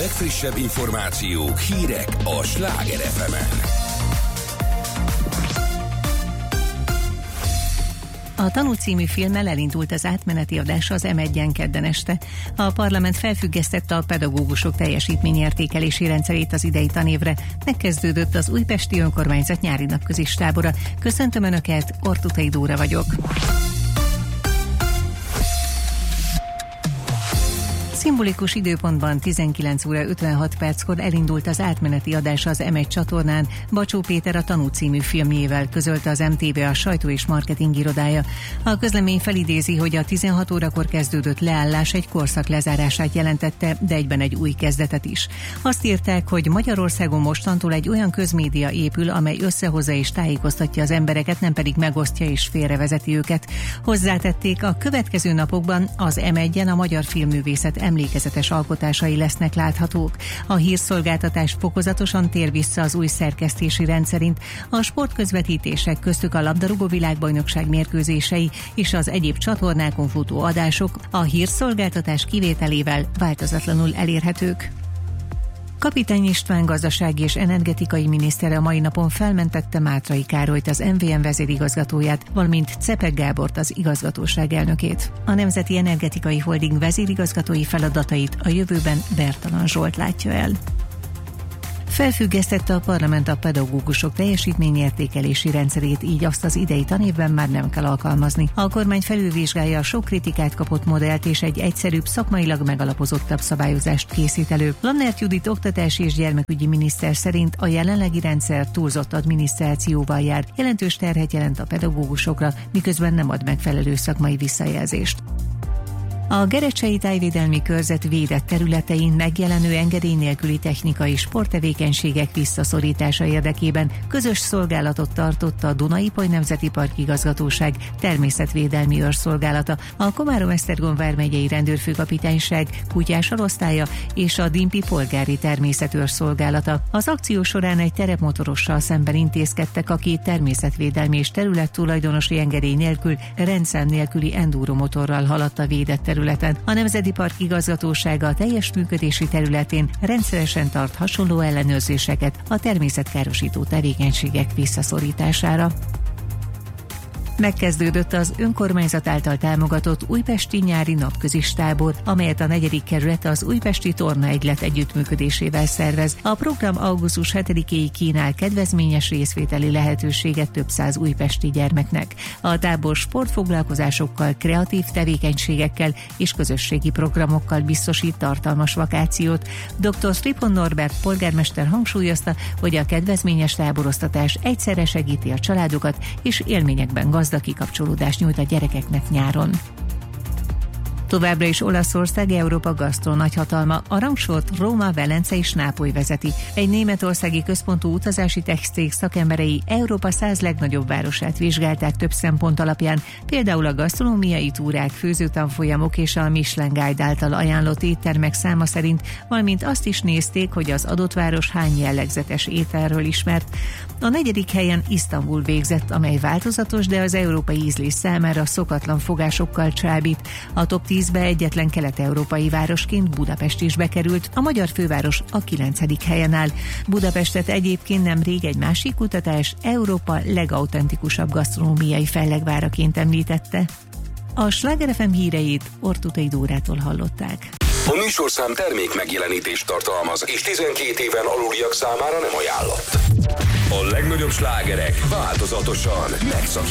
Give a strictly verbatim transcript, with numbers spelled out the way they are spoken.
legfrissebb információk, hírek a Sláger ef emen. A Tanú című filmmel elindult az átmeneti adása az em egyen kedden este. A parlament felfüggesztette a pedagógusok teljesítményértékelési rendszerét az idei tanévre. Megkezdődött az újpesti önkormányzat nyári napközis tábora. Köszöntöm Önöket, Ortutai Dóra vagyok. Szimbolikus időpontban tizenkilenc óra ötvenhat perckor elindult az átmeneti adás az em egy csatornán. Bacsó Péter a Tanú című filmjével, közölte az em té vé a sajtó és marketing irodája. A közlemény felidézi, hogy a tizenhat órakor kezdődött leállás egy korszak lezárását jelentette, de egyben egy új kezdetet is. Azt írták, hogy Magyarországon mostantól egy olyan közmédia épül, amely összehozza és tájékoztatja az embereket, nem pedig megosztja és félrevezeti őket. Hozzátették, a következő napokban az em egyen a magyar filmművészet emlékezetes alkotásai lesznek láthatók. A hírszolgáltatás fokozatosan tér vissza az új szerkesztési rendszerint. A sportközvetítések, köztük a labdarúgó világbajnokság mérkőzései és az egyéb csatornákon futó adások a hírszolgáltatás kivételével változatlanul elérhetők. Kapitány István gazdasági és energetikai miniszter a mai napon felmentette Mátrai Károlyt, az em vé em vezérigazgatóját, valamint Czepek Gábort, az igazgatóság elnökét. A Nemzeti Energetikai Holding vezérigazgatói feladatait a jövőben Bertalan Zsolt látja el. Felfüggesztette a parlament a pedagógusok teljesítményértékelési rendszerét, így azt az idei tanévben már nem kell alkalmazni. A kormány felülvizsgálja a sok kritikát kapott modellt és egy egyszerűbb, szakmailag megalapozottabb szabályozást készít elő. Lannert Judit oktatási és gyermekügyi miniszter szerint a jelenlegi rendszer túlzott adminisztrációval jár, jelentős terhet jelent a pedagógusokra, miközben nem ad megfelelő szakmai visszajelzést. A Gerecsei Tájvédelmi Körzet védett területein megjelenő engedély nélküli technikai sporttevékenységek visszaszorítása érdekében közös szolgálatot tartott a Duna-Ipoly Nemzeti Park Igazgatóság természetvédelmi őrszolgálata, a Komárom-Esztergom vármegyei rendőrfőkapitányság kutyás alosztálya és a Dimpi polgári természetőrszolgálata. Az akció során egy terepmotorossal szemben intézkedtek, aki természetvédelmi és területtulajdonosi engedély nélkül rendszám nélküli enduromotorral haladt a védett területen. területen. A Nemzeti Park Igazgatósága a teljes működési területén rendszeresen tart hasonló ellenőrzéseket a természetkárosító tevékenységek visszaszorítása. Megkezdődött az önkormányzat által támogatott újpesti nyári napközis tábor, amelyet a negyedik kerület az újpesti tornaegylet együttműködésével szervez. A program augusztus hetedikéig kínál kedvezményes részvételi lehetőséget több száz újpesti gyermeknek. A tábor sportfoglalkozásokkal, kreatív tevékenységekkel és közösségi programokkal biztosít tartalmas vakációt. doktor Stripon Norbert polgármester hangsúlyozta, hogy a kedvezményes táboroztatás egyszerre segíti a családokat és élményekben gazdag kikapcsolódást nyújt a gyerekeknek nyáron. Továbbra is Olaszország Európa gasztro nagyhatalma, a rangsort Róma, Velence és Nápoly vezeti. Egy németországi központú utazási tech-cég szakemberei Európa száz legnagyobb városát vizsgálták több szempont alapján, például a gasztronómiai túrák, főzőtanfolyamok és a Michelin Guide által ajánlott éttermek száma szerint, valamint azt is nézték, hogy az adott város hány jellegzetes ételről ismert. A negyedik helyen Isztambul végzett, amely változatos, de az európai ízlés számára szokatlan fogásokkal csábít. A top tízbe egyetlen kelet-európai városként Budapest is bekerült, a magyar főváros a kilencedik helyen áll. Budapestet egyébként nemrég egy másik kutatás Európa legautentikusabb gasztronómiai fellegváraként említette. A Sláger ef em híreit Ortutai Dórától hallották. A műsorszám termék megjelenítést tartalmaz, és tizenkét éven aluliak számára nem ajánlott. A legnagyobb slágerek változatosan megszakítják